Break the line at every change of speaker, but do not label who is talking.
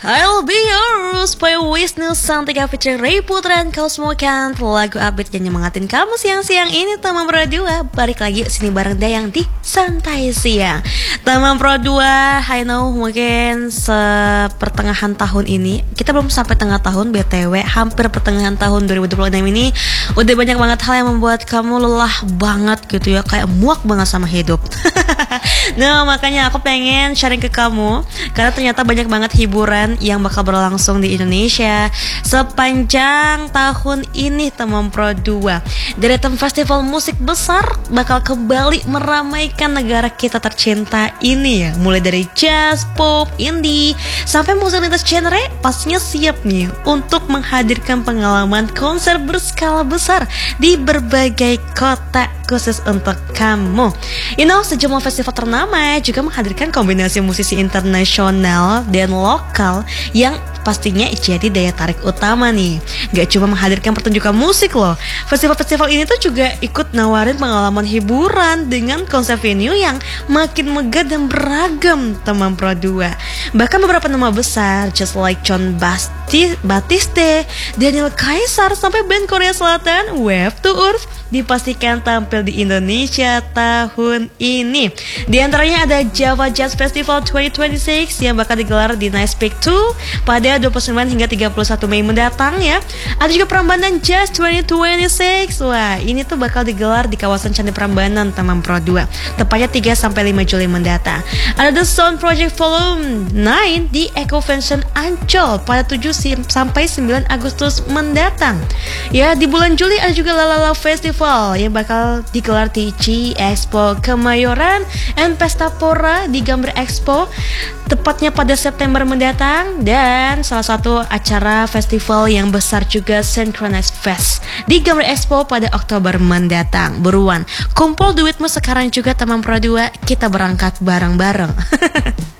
I'll be yours by Wisnu Santika featuring Ray Putra dan kau semua kan. Lagu upbeat yang nyemangatin kamu siang-siang ini. Teman Pro 2 balik lagi sini bareng Dayang di Santai Siang. Teman Pro 2, I know mungkin sepertengahan tahun ini, kita belum sampai tengah tahun BTW, hampir pertengahan tahun 2026 ini udah banyak banget hal yang membuat kamu lelah banget gitu ya, kayak muak banget sama hidup. Nah, makanya aku pengen sharing ke kamu karena ternyata banyak banget hiburan yang bakal berlangsung di Indonesia sepanjang tahun ini, teman Pro 2. Deretan festival musik besar bakal kembali meramaikan negara kita tercinta ini ya. Mulai dari jazz, pop, indie, sampai musik lintas genre pastinya siap nih untuk menghadirkan pengalaman konser berskala besar di berbagai kota khusus untuk kamu. You know, sejumlah festival ternama juga menghadirkan kombinasi musisi internasional dan lokal yang pastinya jadi daya tarik utama nih. Gak cuma menghadirkan pertunjukan musik loh, festival-festival ini tuh juga ikut nawarin pengalaman hiburan dengan konsep venue yang makin megah dan beragam, teman Pro 2. Bahkan beberapa nama besar just like John Batiste, Daniel Caesar, sampai band Korea Selatan Wave to Earth dipastikan tampil di Indonesia tahun ini. Di antaranya ada Java Jazz Festival 2026 yang bakal digelar di Nice Peak 2 pada 29 hingga 31 Mei mendatang ya. Ada juga Prambanan Jazz 2026. Wah, ini tuh bakal digelar di kawasan Candi Prambanan, teman Pro 2. Tepatnya 3 sampai 5 Juli mendatang. Ada The Sound Project Volume 9 di Ecovention Ancol pada 7 sampai 9 Agustus mendatang. Ya, di bulan Juli ada juga Lalala Festival yang bakal digelar di G Expo Kemayoran and Pestapora di Gambir Expo tepatnya pada September mendatang. Dan salah satu acara festival yang besar juga Synchronize Fest di Gambir Expo pada Oktober mendatang. Buruan kumpul duitmu sekarang juga, teman Pro 2, kita berangkat bareng-bareng.